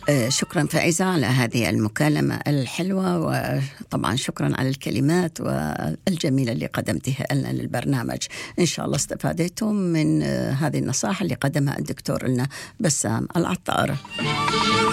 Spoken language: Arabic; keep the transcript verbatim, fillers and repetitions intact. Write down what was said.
شكرا فائزة على هذه المكالمة الحلوة، وطبعا شكرا على الكلمات والجميلة اللي قدمتها لنا للبرنامج. إن شاء الله استفادتم من هذه النصائح اللي قدمها الدكتور لنا بسام العطار.